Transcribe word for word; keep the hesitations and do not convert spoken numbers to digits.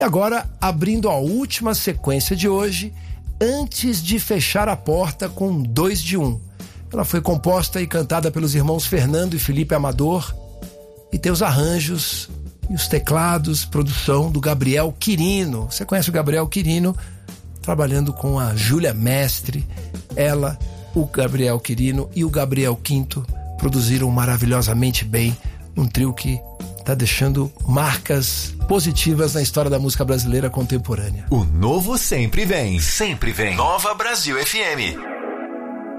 E agora, abrindo a última sequência de hoje, Antes de Fechar a Porta, com Dois de Um. Ela foi composta e cantada pelos irmãos Fernando e Felipe Amador e tem os arranjos e os teclados, produção do Gabriel Quirino. Você conhece o Gabriel Quirino? Trabalhando com a Júlia Mestre. Ela, o Gabriel Quirino e o Gabriel Quinto produziram maravilhosamente bem um trio que está deixando marcas positivas na história da música brasileira contemporânea. O novo sempre vem. Sempre vem. Nova Brasil F M.